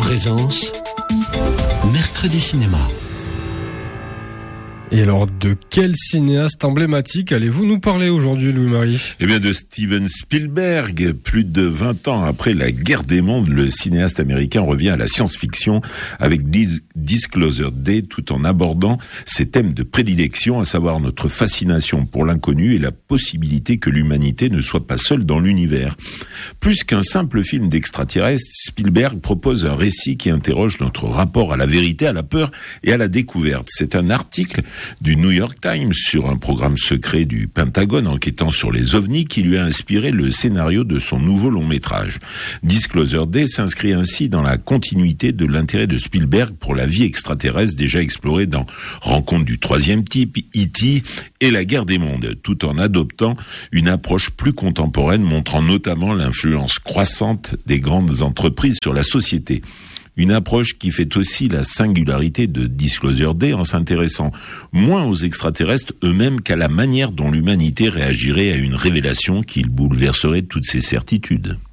Présence, Mercredi Cinéma. Et alors, de quel cinéaste emblématique allez-vous nous parler aujourd'hui, Louis-Marie ? Eh bien, de Steven Spielberg. Plus de 20 ans après la guerre des mondes, le cinéaste américain revient à la science-fiction avec Disclosure Day, tout en abordant ses thèmes de prédilection, à savoir notre fascination pour l'inconnu et la possibilité que l'humanité ne soit pas seule dans l'univers. Plus qu'un simple film d'extraterrestres, Spielberg propose un récit qui interroge notre rapport à la vérité, à la peur et à la découverte. C'est un article du New York Times sur un programme secret du Pentagone enquêtant sur les ovnis qui lui a inspiré le scénario de son nouveau long métrage. Disclosure Day s'inscrit ainsi dans la continuité de l'intérêt de Spielberg pour la vie extraterrestre déjà explorée dans Rencontre du troisième type, E.T. et La guerre des mondes, tout en adoptant une approche plus contemporaine montrant notamment l'influence croissante des grandes entreprises sur la société. Une approche qui fait aussi la singularité de Disclosure Day en s'intéressant moins aux extraterrestres eux-mêmes qu'à la manière dont l'humanité réagirait à une révélation qui bouleverserait toutes ses certitudes.